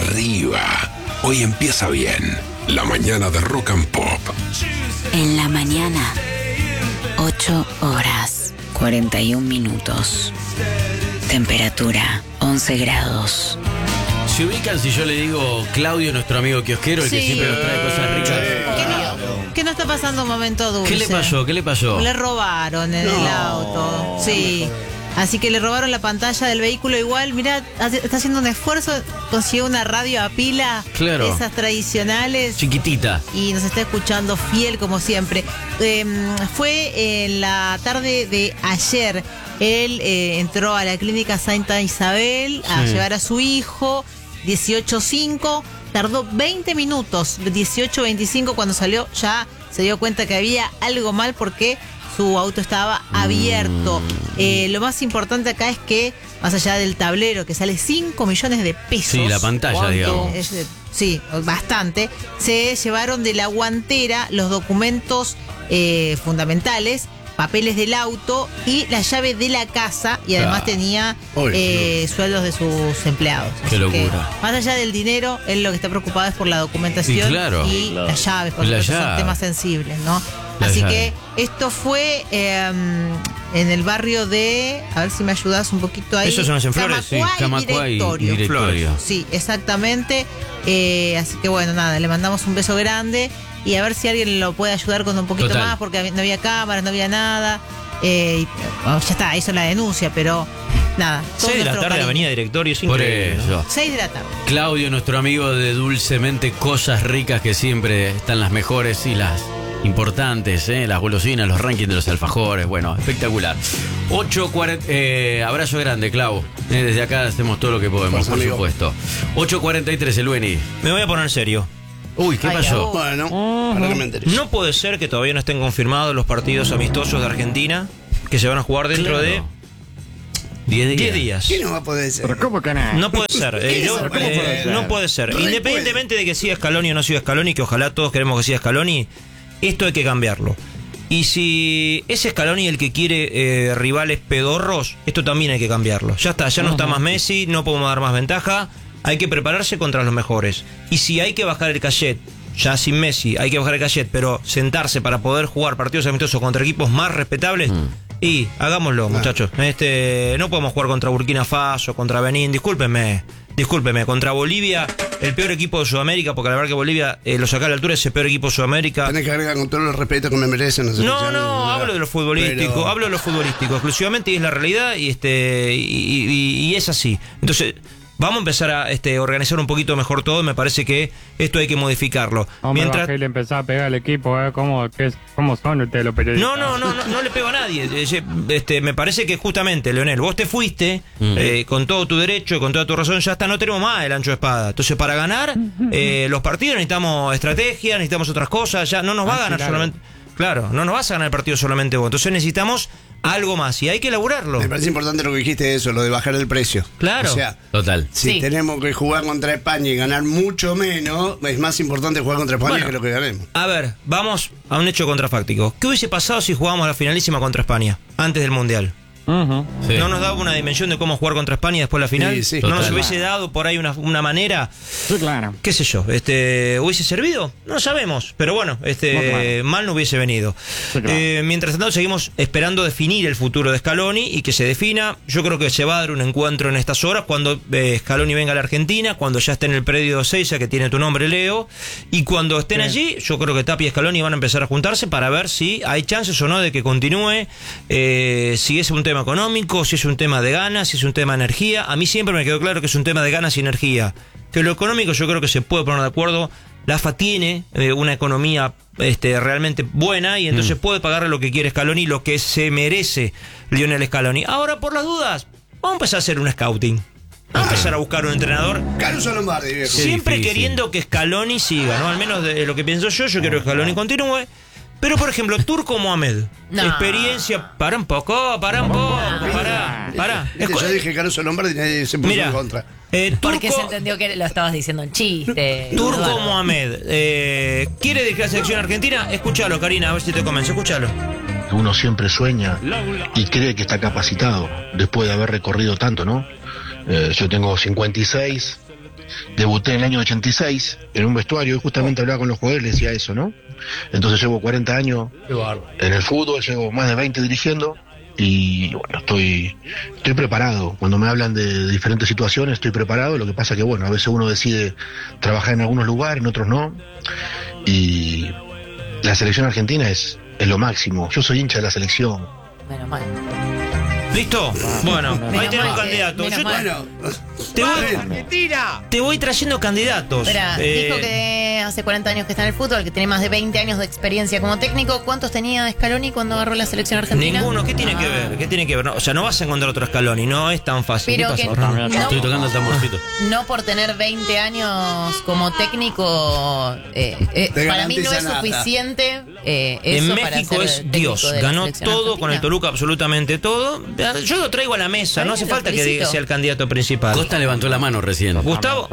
arriba. Hoy empieza bien. La mañana de Rock and Pop. En la mañana, 8 horas, 41 minutos. Temperatura, 11 grados. ¿Se ubican si yo le digo Claudio, nuestro amigo kiosquero, el que siempre nos trae cosas ricas? ¿Qué no está pasando un momento dulce? ¿Qué le pasó? ¿Qué le pasó? Le robaron en el auto. Sí. Así que le robaron la pantalla del vehículo. Igual, mirá, está haciendo un esfuerzo. Consiguió una radio a pila. Claro. Esas tradicionales. Chiquitita. Y nos está escuchando fiel como siempre. Fue en la tarde de ayer. Él entró a la clínica Santa Isabel a llevar a su hijo. 18:05. Tardó 20 minutos. 18:25 cuando salió ya se dio cuenta que había algo mal porque su auto estaba abierto. Lo más importante acá es que, más allá del tablero, que sale 5 millones de pesos. Sí, la pantalla, digamos. Sí, bastante. Se llevaron de la guantera los documentos fundamentales, papeles del auto y la llave de la casa. Y además tenía sueldos de sus empleados. Qué locura. Más allá del dinero, él lo que está preocupado es por la documentación y las llaves, porque son temas sensibles, ¿no? Así que esto fue en el barrio de, a ver si me ayudas un poquito ahí. Eso son en Flores, Camacuá y Directorio. Sí, exactamente. Así que bueno, nada, le mandamos un beso grande y a ver si alguien lo puede ayudar con un poquito más, porque no había cámaras, no había nada. Ya está, hizo la denuncia, pero nada. 6 de la tarde, Avenida Directorio, es increíble. Por eso. 6 de la tarde. Claudio, nuestro amigo de Dulcemente Cosas Ricas, que siempre están las mejores y las importantes, las golosinas, los rankings de los alfajores. Bueno, espectacular. 8:40. Abrazo grande, Clau. Desde acá hacemos todo lo que podemos, por supuesto. 8:43, el Beni. Me voy a poner serio. Uy, ¿qué pasó? Bueno, para que me enteres. No puede ser que todavía no estén confirmados los partidos amistosos de Argentina que se van a jugar dentro de 10 días. ¿Qué no va a poder ser? ¿Pero cómo que no? No puede ser. No puede ser. Independientemente de que siga Scaloni o no siga Scaloni, que ojalá todos queremos que siga Scaloni, esto hay que cambiarlo. Y si es Scaloni el que quiere rivales pedorros, esto también hay que cambiarlo. Ya está, ya no está más Messi, no podemos dar más ventaja. Hay que prepararse contra los mejores. Y si hay que bajar el cachet, ya sin Messi, hay que bajar el cachet, pero sentarse para poder jugar partidos amistosos contra equipos más respetables, y hagámoslo, muchachos. No podemos jugar contra Burkina Faso, contra Benín, discúlpenme, contra Bolivia, el peor equipo de Sudamérica, porque la verdad que Bolivia lo saca a la altura, es el peor equipo de Sudamérica. Tenés que agregar con todo el respeto que me merecen. No, hablo de lo futbolístico, exclusivamente, y es la realidad, y es así. Entonces, vamos a empezar a organizar un poquito mejor todo. Me parece que esto hay que modificarlo. Mientras le empezás a pegar al equipo, ¿cómo son ustedes los periodistas? No le pego a nadie. Me parece que justamente, Leonel, vos te fuiste con todo tu derecho, con toda tu razón. Ya está, no tenemos más el ancho de espada. Entonces, para ganar los partidos necesitamos estrategia, necesitamos otras cosas. Ya no nos va a ganar solamente. Claro, no nos vas a ganar el partido solamente vos. Entonces necesitamos algo más y hay que elaborarlo. Me parece importante lo que dijiste, eso, lo de bajar el precio. Claro. O sea, total. Si tenemos que jugar contra España y ganar mucho menos, es más importante jugar contra España que lo que ganemos. A ver, vamos a un hecho contrafáctico. ¿Qué hubiese pasado si jugábamos la finalísima contra España antes del Mundial? Sí. ¿No nos daba una dimensión de cómo jugar contra España después de la final? Sí, ¿No nos hubiese dado por ahí una manera? Sí, claro. ¿Qué sé yo? ¿Hubiese servido? No lo sabemos. Pero bueno, mal no hubiese venido. Sí, claro. Mientras tanto, seguimos esperando definir el futuro de Scaloni y que se defina. Yo creo que se va a dar un encuentro en estas horas cuando Scaloni venga a la Argentina, cuando ya esté en el predio 6, que tiene tu nombre, Leo. Y cuando estén allí, yo creo que Tapia y Scaloni van a empezar a juntarse para ver si hay chances o no de que continúe. Si es un tema económico, si es un tema de ganas, si es un tema de energía. A mí siempre me quedó claro que es un tema de ganas y energía. Que lo económico yo creo que se puede poner de acuerdo. La AFA tiene una economía realmente buena y entonces puede pagarle lo que quiere Scaloni, lo que se merece Lionel Scaloni. Ahora, por las dudas, vamos a empezar a hacer un scouting. Vamos a empezar a buscar un entrenador. Caruso Lombardi, viejo. Siempre queriendo que Scaloni siga, ¿no? Al menos de lo que pienso yo quiero que Scaloni continúe. Pero, por ejemplo, Turco Mohamed. No. Experiencia. Para un poco. Para. Yo dije Caruso Lombardi y nadie se puso en contra. Porque se entendió que lo estabas diciendo en chiste. Turco Mohamed. ¿Quiere dejar la selección argentina? Escúchalo, Karina, a ver si te convence. Escúchalo. Uno siempre sueña y cree que está capacitado después de haber recorrido tanto, ¿no? Yo tengo 56 debuté en el año 86 en un vestuario y justamente hablaba con los jugadores y les decía eso, ¿no? Entonces llevo 40 años en el fútbol, llevo más de 20 dirigiendo y bueno, estoy preparado. Cuando me hablan de diferentes situaciones estoy preparado, lo que pasa que bueno, a veces uno decide trabajar en algunos lugares, en otros no, y la selección argentina es lo máximo. Yo soy hincha de la selección. Menos mal. ¿Listo? Bueno, Menos ahí tenemos mal, candidatos. menos Yo mal. te voy trayendo candidatos. Espera, dijo que hace 40 años que está en el fútbol, que tiene más de 20 años de experiencia como técnico. ¿Cuántos tenía Scaloni cuando agarró la selección argentina? Ninguno. ¿Qué tiene que ver? ¿Qué tiene que ver? No, o sea, no vas a encontrar otro Scaloni, no es tan fácil. Pero ¿Qué que pasa? no, Estoy tocando el tamborcito. no por tener 20 años como técnico, para mí no es garantiza nada. suficiente. En Eso para México ser es técnico Dios, de la ganó selección todo argentina. con el Toluca, absolutamente todo. Yo lo traigo a la mesa, no hace Lo falta que felicito. sea el candidato principal. Costa levantó la mano recién. Gustavo,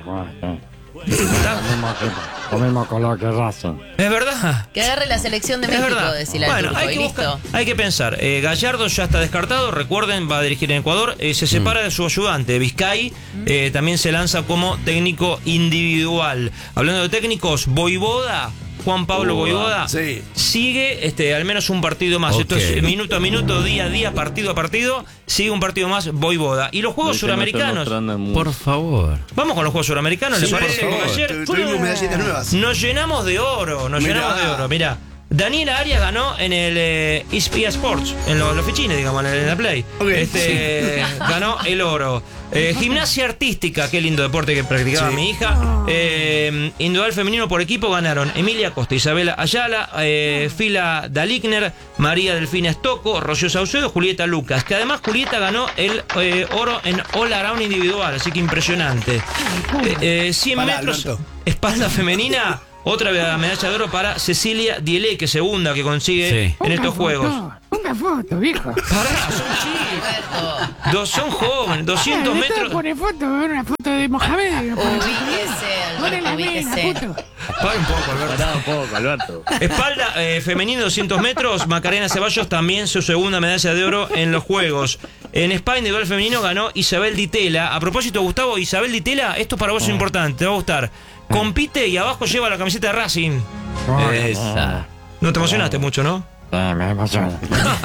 Lo mismo color que Racing. es verdad. Que agarre la selección de Es México, verdad. decirle al Bueno, turco, hay y que, listo. hay que pensar. Gallardo ya está descartado, recuerden, va a dirigir en Ecuador. Se separa de su ayudante, Vizcay. También se lanza como técnico individual. Hablando de técnicos, Voivoda, Juan Pablo Voivoda, sí. sigue al menos un partido más. Ok. Esto es minuto a minuto, día a día, partido a partido. Sigue un partido más Voivoda. Y los Juegos Suramericanos. Por favor. Vamos con los Juegos Suramericanos, ¿les Sí, parece? por favor. Ayer Tuvimos medallitas nuevas. nos llenamos de oro, Mirá, Daniela Arias ganó en el ESPN Sports, en los fichines, digamos, en la Play. Ok. Ganó el oro. Gimnasia artística, qué lindo deporte que practicaba mi hija. Individual femenino por equipo ganaron Emilia Costa, Isabela Ayala, Fila Daligner, María Delfina Estocco, Rocío Saucedo, Julieta Lucas. Que además Julieta ganó el oro en All Around individual, así que impresionante. 100 Pará, metros, Alberto. espalda femenina. Otra medalla de oro para Cecilia Dielé, que segunda que consigue en estos juegos. Una foto, viejo. Pará, son chicos. Son jóvenes, 200 metros. Pone foto, una foto de Mohamed. Ubíquese, Ponele Alberto, bien la ubíquese. foto. Para un poco, Alberto. Espalda femenino 200 metros. Macarena Ceballos también su segunda medalla de oro en los Juegos. En España, individual femenino ganó Isabel Ditela. A propósito, Gustavo, Isabel Ditela, esto para vos es importante, te va a gustar. Compite y abajo lleva la camiseta de Racing. Esa. No te emocionaste mucho, ¿no? Me emociona.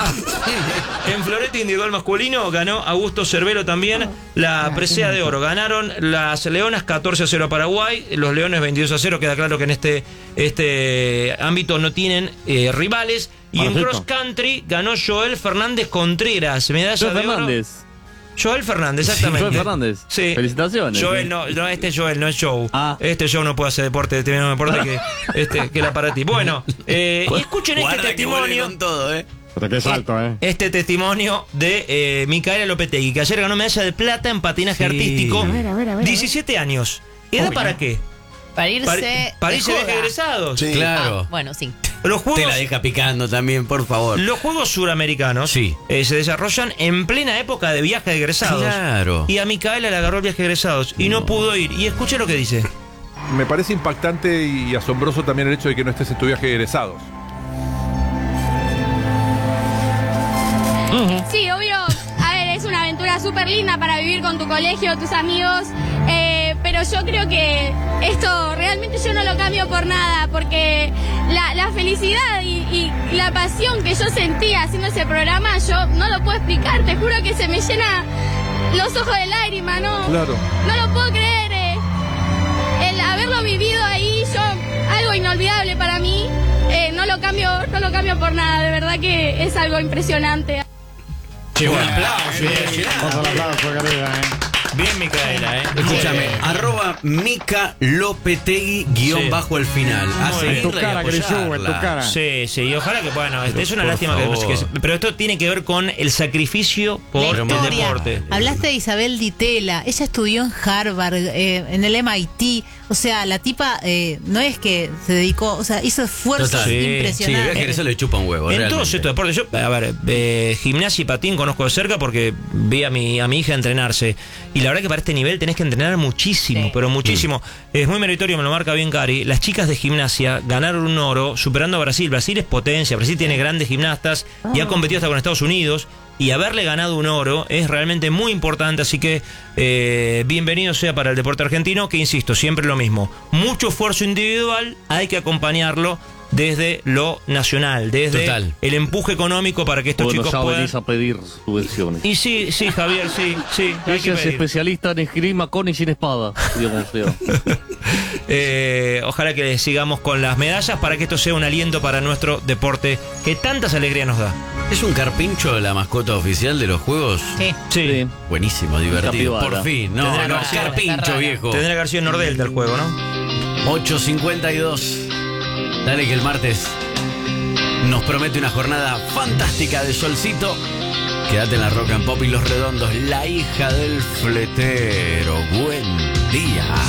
En florete individual masculino ganó Augusto Cervelo también la presea de oro. Ganaron las Leonas 14-0 a Paraguay, los Leones 22-0. Queda claro que en este ámbito no tienen rivales. Y en cross country ganó Joel Fernández Contreras, medalla de oro. Joel Fernández, exactamente. Joel Fernández. Sí. Felicitaciones. Joel, no, este Joel, no es Joe. Ah. Este Joe no puede hacer deporte, este mismo deporte que el aparatí. Bueno, y escuchen este testimonio. Con todo, Pero qué salto, Este testimonio de Micaela Lopetegui, que ayer ganó medalla de plata en patinaje artístico. A ver. 17 años. ¿Edad para qué? Para irse. Para irse de de joda. egresados. Sí. Claro. Bueno, sí. Los Te la juegos, deja picando también, por favor. los juegos suramericanos Sí. se desarrollan en plena época de viaje de egresados. Claro. Y a Micaela le agarró el viaje de egresados y no pudo ir. Y escuche lo que dice. Me parece impactante y asombroso también el hecho de que no estés en tu viaje de egresados. Sí, obvio. A ver, es una aventura súper linda para vivir con tu colegio, tus amigos. Pero yo creo que esto realmente yo no lo cambio por nada, porque la felicidad y la pasión que yo sentía haciendo ese programa, yo no lo puedo explicar. Te juro que se me llena los ojos de lágrimas, ¿no? Claro. No lo puedo creer. El haberlo vivido ahí, algo inolvidable para mí. No lo cambio por nada. De verdad que es algo impresionante. Che, buen aplauso. Otro aplauso, querida, Bien, Micaela, Escúchame, @Mica Lopetegui _ al final. A Muy seguirla bien. En tu y cara, Grisú, en tu apoyarla. cara. Sí, y ojalá que, bueno, es una por lástima favor. pero esto tiene que ver con el sacrificio por La el historia. deporte. Hablaste de Isabel Ditela, ella estudió en Harvard, en el MIT, o sea, la tipa no es que se dedicó, o sea, hizo esfuerzos Total. Sí, Sí, impresionantes. eso le chupa un huevo. En realmente. todos estos deportes, yo, a ver, gimnasia y patín conozco de cerca porque vi a mi hija entrenarse. Y la verdad que para este nivel tenés que entrenar muchísimo, Sí. pero muchísimo. Es muy meritorio, me lo marca bien Cari. Las chicas de gimnasia ganaron un oro superando a Brasil. Brasil es potencia, Brasil tiene grandes gimnastas y ha competido hasta con Estados Unidos. y haberle ganado un oro es realmente muy importante, así que bienvenido sea para el deporte argentino, que insisto, siempre lo mismo, mucho esfuerzo individual, hay que acompañarlo desde lo nacional, desde el empuje económico para que estos chicos ya puedan... venís a pedir subvenciones. Y sí, Javier, sí, hay que Ella es pedir. especialista en esgrima con y sin espada, digamos. Ojalá que sigamos con las medallas para que esto sea un aliento para nuestro deporte que tantas alegrías nos da. ¿Es un carpincho la mascota oficial de los juegos? Sí. Buenísimo, divertido. Capibara. Por fin. No, Tendrá no, versión- carpincho, viejo. Tendrá la versión Nordelta el juego, ¿no? 8:52. Dale que el martes nos promete una jornada fantástica de solcito. Quédate en la Rock and Pop y Los Redondos, la hija del fletero. Buen día.